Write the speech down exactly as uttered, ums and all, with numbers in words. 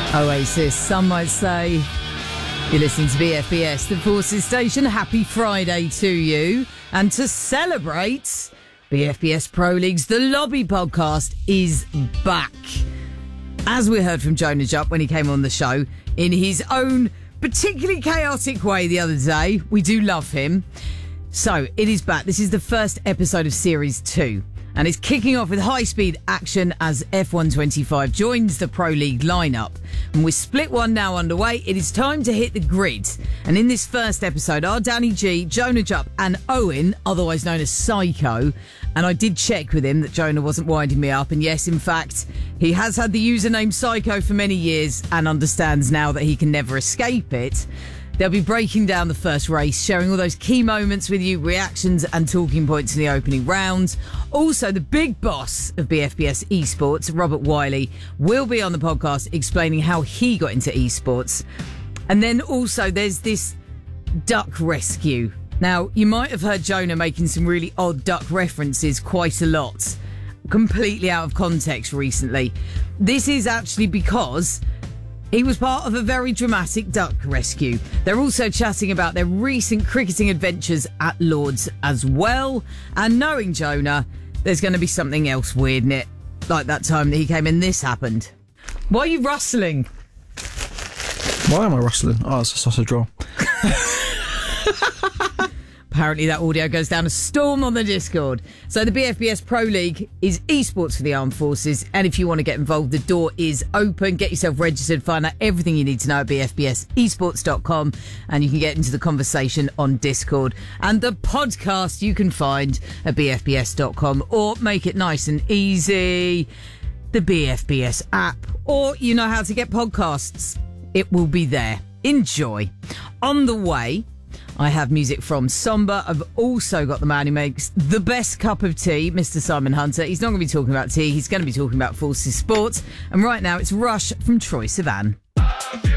Oasis, some might say. You're listening to B F B S, the Forces Station. Happy Friday to you. And to celebrate, B F B S Pro League's The Lobby podcast is back. As we heard from Jonah Jupp when he came on the show, in his own particularly chaotic way the other day, we do love him. So, it is back. This is the first episode of Series two. And it's kicking off with high-speed action as F one twenty-five joins the Pro League lineup. And with Split one now underway, it is time to hit the grid. And in this first episode are Danny G, Jonah Jupp and Owen, otherwise known as Psycho. And I did check with him that Jonah wasn't winding me up. And yes, in fact, he has had the username Psycho for many years and understands now that he can never escape it. They'll be breaking down the first race, sharing all those key moments with you, reactions and talking points in the opening round. Also, the big boss of B F B S esports, Robert Wiley, will be on the podcast explaining how he got into esports. And then also there's this duck rescue. Now, you might have heard Jonah making some really odd duck references quite a lot, completely out of context recently. This is actually because he was part of a very dramatic duck rescue. They're also chatting about their recent cricketing adventures at Lord's as well. And knowing Jonah, there's going to be something else weird in it. Like that time that he came in, this happened. Why are you rustling? Why am I rustling? Oh, it's a sausage roll. Apparently that audio goes down a storm on the Discord. So the B F B S Pro League is esports for the armed forces. And if you want to get involved, the door is open. Get yourself registered. Find out everything you need to know at b f b s esports dot com. And you can get into the conversation on Discord. And the podcast you can find at b f b s dot com. Or make it nice and easy, the B F B S app. Or you know how to get podcasts. It will be there. Enjoy. On the way, I have music from Somber. I've also got the man who makes the best cup of tea, Mister Simon Hunter. He's not going to be talking about tea. He's going to be talking about Forces Sports. And right now, it's Rush from Troye Sivan.